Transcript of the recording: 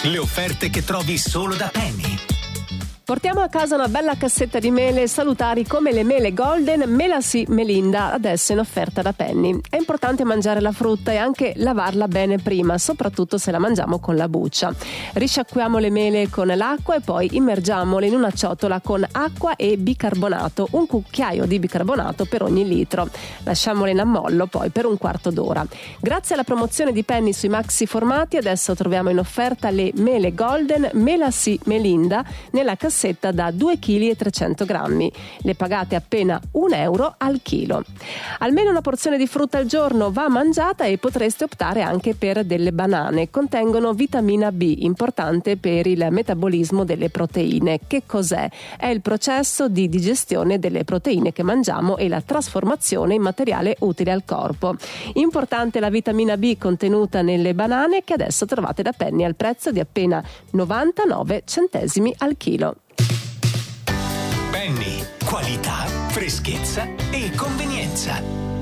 Le offerte che trovi solo da Penny. Portiamo a casa una bella cassetta di mele salutari come le mele Golden Melasi Melinda, adesso in offerta da Penny. È importante mangiare la frutta e anche lavarla bene prima, soprattutto se la mangiamo con la buccia. Risciacquiamo le mele con l'acqua e poi immergiamole in una ciotola con acqua e bicarbonato, un cucchiaio di bicarbonato per ogni litro. Lasciamole in ammollo poi per un quarto d'ora. Grazie alla promozione di Penny sui maxi formati, adesso troviamo in offerta le mele Golden Melasi Melinda nella cassetta da 2,3 kg. Le pagate appena €1 al chilo. Almeno una porzione di frutta al giorno va mangiata e potreste optare anche per delle banane. Contengono vitamina B, importante per il metabolismo delle proteine. Che cos'è? È il processo di digestione delle proteine che mangiamo e la trasformazione in materiale utile al corpo. Importante la vitamina B contenuta nelle banane, che adesso trovate da Penny al prezzo di appena 99 centesimi al chilo. Penny, qualità, freschezza e convenienza.